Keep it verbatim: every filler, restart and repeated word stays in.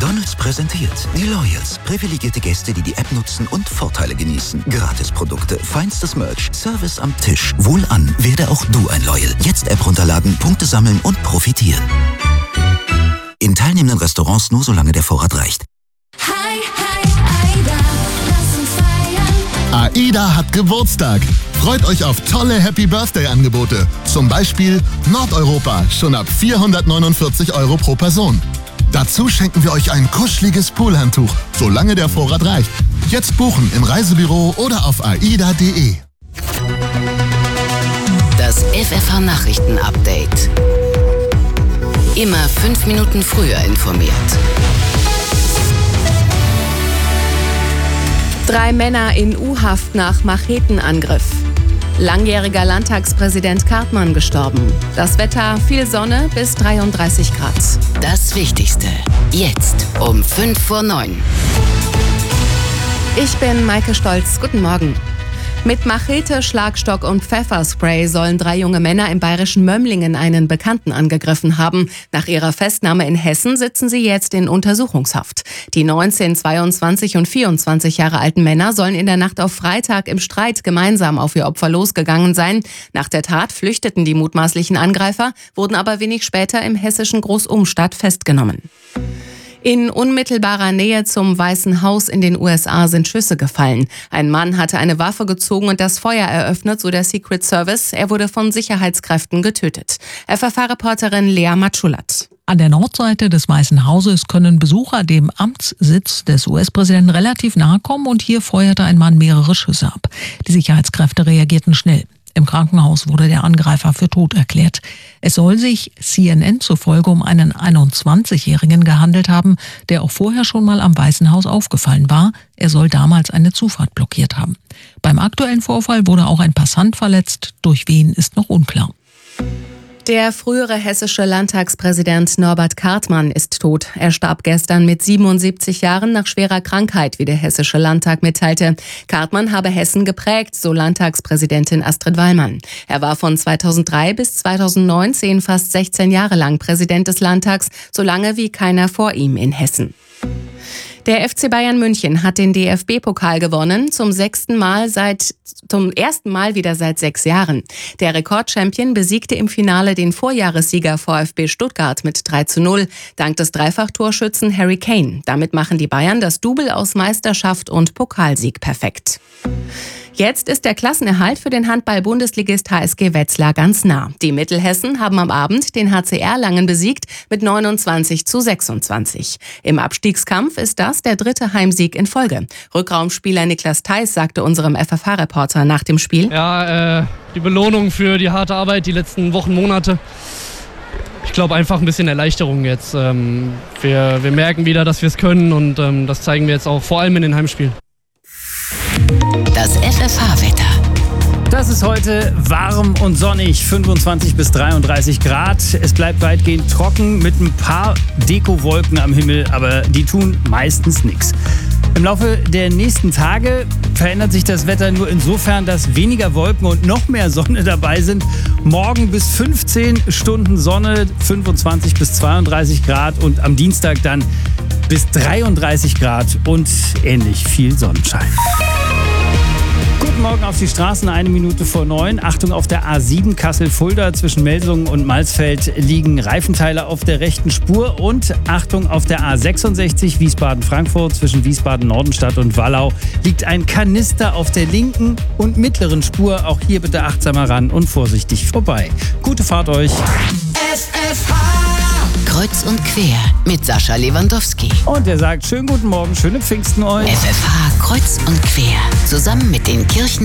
McDonald's präsentiert die Loyals. Privilegierte Gäste, die die App nutzen und Vorteile genießen. Gratisprodukte, feinstes Merch, Service am Tisch. Wohlan, werde auch du ein Loyal. Jetzt App runterladen, Punkte sammeln und profitieren. In teilnehmenden Restaurants nur solange der Vorrat reicht. Hi, hi, Aida, lass uns feiern. AIDA hat Geburtstag. Freut euch auf tolle Happy-Birthday-Angebote. Zum Beispiel Nordeuropa, schon ab vierhundertneunundvierzig Euro pro Person. Dazu schenken wir euch ein kuscheliges Poolhandtuch, solange der Vorrat reicht. Jetzt buchen im Reisebüro oder auf aida punkt de. Das F F H-Nachrichten-Update. Immer fünf Minuten früher informiert. Drei Männer in U-Haft nach Machetenangriff. Langjähriger Landtagspräsident Cartmann gestorben. Das Wetter, viel Sonne bis dreiunddreißig Grad. Das Wichtigste. Jetzt um fünf vor neun. Ich bin Maike Stolz. Guten Morgen. Mit Machete, Schlagstock und Pfefferspray sollen drei junge Männer im bayerischen Mömlingen einen Bekannten angegriffen haben. Nach ihrer Festnahme in Hessen sitzen sie jetzt in Untersuchungshaft. Die neunzehn, zweiundzwanzig und vierundzwanzig Jahre alten Männer sollen in der Nacht auf Freitag im Streit gemeinsam auf ihr Opfer losgegangen sein. Nach der Tat flüchteten die mutmaßlichen Angreifer, wurden aber wenig später im hessischen Großumstadt festgenommen. In unmittelbarer Nähe zum Weißen Haus in den U S A sind Schüsse gefallen. Ein Mann hatte eine Waffe gezogen und das Feuer eröffnet, so der Secret Service. Er wurde von Sicherheitskräften getötet. F F H-Reporterin Lea Matschulat. An der Nordseite des Weißen Hauses können Besucher dem Amtssitz des U S-Präsidenten relativ nahe kommen und hier feuerte ein Mann mehrere Schüsse ab. Die Sicherheitskräfte reagierten schnell. Im Krankenhaus wurde der Angreifer für tot erklärt. Es soll sich C N N zufolge um einen einundzwanzigjährigen gehandelt haben, der auch vorher schon mal am Weißen Haus aufgefallen war. Er soll damals eine Zufahrt blockiert haben. Beim aktuellen Vorfall wurde auch ein Passant verletzt. Durch wen ist noch unklar. Der frühere hessische Landtagspräsident Norbert Cartmann ist tot. Er starb gestern mit siebenundsiebzig Jahren nach schwerer Krankheit, wie der Hessische Landtag mitteilte. Cartmann habe Hessen geprägt, so Landtagspräsidentin Astrid Wallmann. Er war von zweitausenddrei bis zweitausendneunzehn fast sechzehn Jahre lang Präsident des Landtags, so lange wie keiner vor ihm in Hessen. Der F C Bayern München hat den D F B-Pokal gewonnen, zum sechsten Mal seit, zum ersten Mal wieder seit sechs Jahren. Der Rekordchampion besiegte im Finale den Vorjahressieger VfB Stuttgart mit drei zu null, dank des Dreifachtorschützen Harry Kane. Damit machen die Bayern das Double aus Meisterschaft und Pokalsieg perfekt. Jetzt ist der Klassenerhalt für den Handball-Bundesligist H S G Wetzlar ganz nah. Die Mittelhessen haben am Abend den H C Erlangen besiegt mit neunundzwanzig zu sechsundzwanzig. Im Abstiegskampf ist das der dritte Heimsieg in Folge. Rückraumspieler Niklas Theis sagte unserem F F H-Reporter nach dem Spiel: Ja, äh, die Belohnung für die harte Arbeit die letzten Wochen, Monate. Ich glaube einfach ein bisschen Erleichterung jetzt. Ähm, wir, wir merken wieder, dass wir es können und ähm, das zeigen wir jetzt auch vor allem in den Heimspielen. Das F F H-Wetter. Das ist heute warm und sonnig, fünfundzwanzig bis dreiunddreißig Grad. Es bleibt weitgehend trocken mit ein paar Dekowolken am Himmel, aber die tun meistens nichts. Im Laufe der nächsten Tage verändert sich das Wetter nur insofern, dass weniger Wolken und noch mehr Sonne dabei sind. Morgen bis fünfzehn Stunden Sonne, fünfundzwanzig bis zweiunddreißig Grad und am Dienstag dann bis dreiunddreißig Grad und ähnlich viel Sonnenschein. Guten Morgen auf die Straßen, eine Minute vor neun. Achtung, auf der A sieben Kassel-Fulda zwischen Melsungen und Malsfeld liegen Reifenteile auf der rechten Spur. Und Achtung, auf der A sechsundsechzig Wiesbaden-Frankfurt zwischen Wiesbaden-Nordenstadt und Wallau liegt ein Kanister auf der linken und mittleren Spur. Auch hier bitte achtsamer ran und vorsichtig vorbei. Gute Fahrt euch. F F H. Kreuz und quer mit Sascha Lewandowski. Und er sagt, schönen guten Morgen, schöne Pfingsten euch. F F H Kreuz und quer. Zusammen mit den Kirchen